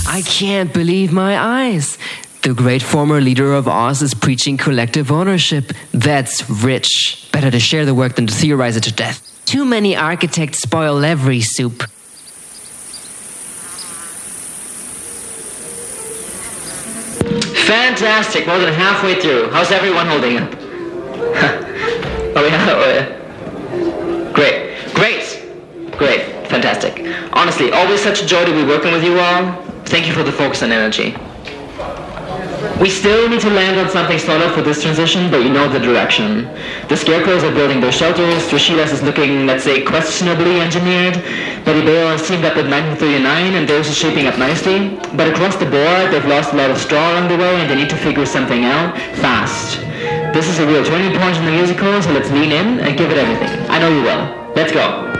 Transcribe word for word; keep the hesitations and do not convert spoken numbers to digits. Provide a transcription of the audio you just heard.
I can't believe my eyes. The great former leader of Oz is preaching collective ownership. That's rich. Better to share the work than to theorize it to death. Too many architects spoil every soup. Fantastic, more than halfway through. How's everyone holding up? oh yeah, oh yeah. Great, great, great, fantastic. Honestly, always such a joy to be working with you all. Thank you for the focus and energy. We still need to land on something solid for this transition, but you know the direction. The Scarecrows are building their shelters, Trashilas is looking, let's say, questionably engineered, Betty Bale has teamed up with nineteen thirty-nine, and theirs is shaping up nicely. But across the board, they've lost a lot of straw along the way, and they need to figure something out fast. This is a real turning point in the musical, so let's lean in and give it everything. I know you will. Let's go.